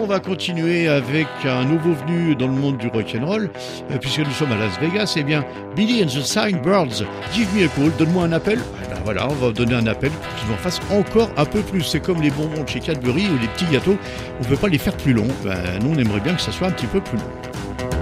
on va continuer avec un nouveau venu dans le monde du rock'n'roll, puisque nous sommes à Las Vegas. Eh bien, Billy and the Signbirds, Give Me a Call, donne-moi un appel. Eh ben voilà, on va donner un appel pour qu'ils en fassent encore un peu plus. C'est comme les bonbons de chez Cadbury ou les petits gâteaux, on ne peut pas les faire plus longs. Ben, nous, on aimerait bien que ça soit un petit peu plus long.